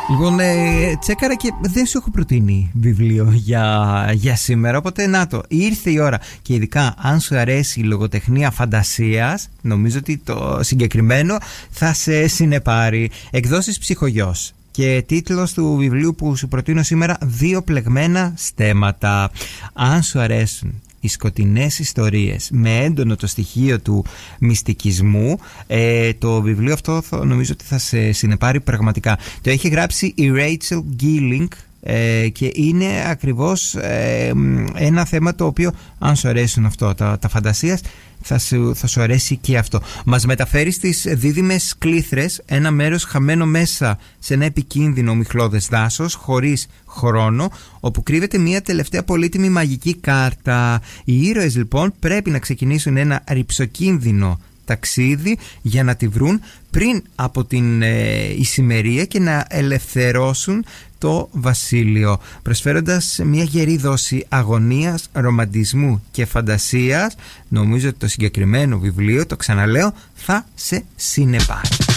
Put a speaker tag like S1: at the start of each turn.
S1: Λοιπόν, τσέκαρα και δεν σου έχω προτείνει βιβλίο για σήμερα. Οπότε να το, ήρθε η ώρα. Και ειδικά αν σου αρέσει η λογοτεχνία φαντασίας, νομίζω ότι το συγκεκριμένο θα σε συνεπάρει. Εκδόσεις Ψυχογιός. Και τίτλος του βιβλίου που σου προτείνω σήμερα, 2 πλεγμένα στέμματα. Αν σου αρέσουν οι σκοτεινές ιστορίες με έντονο το στοιχείο του μυστικισμού, το βιβλίο αυτό νομίζω ότι θα σε συνεπάρει πραγματικά. Το έχει γράψει η Rachel Gilling και είναι ακριβώς ένα θέμα το οποίο, αν σου αρέσουν αυτό τα φαντασίας, θα σου αρέσει και αυτό. Μας μεταφέρει στις δίδυμες κλήθρες, ένα μέρος χαμένο μέσα σε ένα επικίνδυνο μιχλώδες δάσος χωρίς χρόνο, όπου κρύβεται μια τελευταία πολύτιμη μαγική κάρτα. Οι ήρωες λοιπόν πρέπει να ξεκινήσουν ένα ρυψοκίνδυνο ταξίδι για να τη βρουν πριν από την ησημερία και να ελευθερώσουν το βασίλειο, προσφέροντας μια γερή δόση αγωνίας, ρομαντισμού και φαντασίας. Νομίζω ότι το συγκεκριμένο βιβλίο, το ξαναλέω, θα σε συνεπάρει.